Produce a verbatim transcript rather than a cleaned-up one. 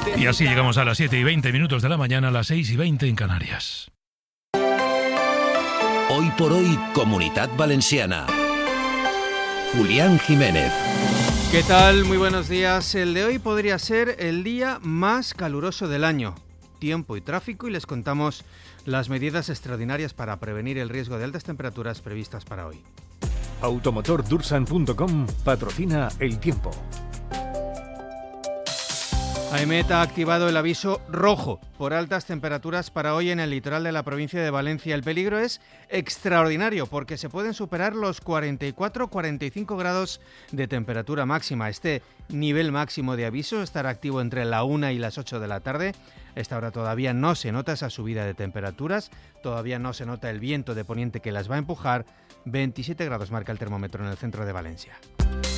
Y así llegamos a las siete y veinte minutos de la mañana, a las seis y veinte en Canarias. Hoy por hoy, Comunitat Valenciana. Julián Jiménez. ¿Qué tal? Muy buenos días. El de hoy podría ser el día más caluroso del año. Tiempo y tráfico, y les contamos las medidas extraordinarias para prevenir el riesgo de altas temperaturas previstas para hoy. Automotor Dursan punto com patrocina el tiempo. AEMET ha activado el aviso rojo por altas temperaturas para hoy en el litoral de la provincia de Valencia. El peligro es extraordinario porque se pueden superar los cuarenta y cuatro a cuarenta y cinco grados de temperatura máxima. Este nivel máximo de aviso estará activo entre la una y las ocho de la tarde. A esta hora todavía no se nota esa subida de temperaturas, todavía no se nota el viento de poniente que las va a empujar. veintisiete grados marca el termómetro en el centro de Valencia.